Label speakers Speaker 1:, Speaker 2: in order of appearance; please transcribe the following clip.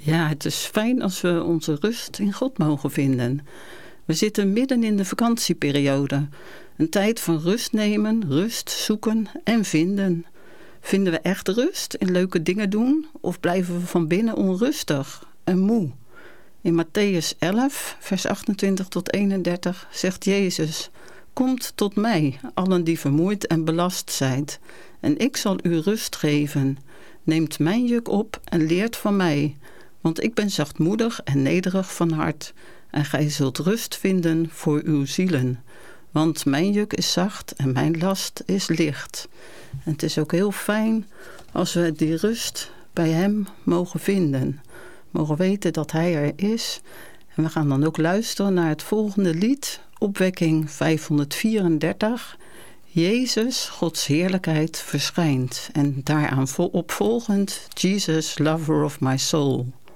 Speaker 1: Ja, het is fijn als we onze rust in God mogen vinden. We zitten midden in de vakantieperiode. Een tijd van rust nemen, rust zoeken en vinden. Vinden we echt rust in leuke dingen doen? Of blijven we van binnen onrustig en moe? In Mattheüs 11, vers 28 tot 31 zegt Jezus: Komt tot mij, allen die vermoeid en belast zijt, en ik zal u rust geven. Neemt mijn juk op en leert van mij, want ik ben zachtmoedig en nederig van hart, en gij zult rust vinden voor uw zielen. Want mijn juk is zacht en mijn last is licht. En het is ook heel fijn als we die rust bij hem mogen vinden. Mogen weten dat hij er is. En we gaan dan ook luisteren naar het volgende lied, Opwekking 534. Jezus, Gods heerlijkheid, verschijnt. En daaraan opvolgend, Jesus, lover of my soul.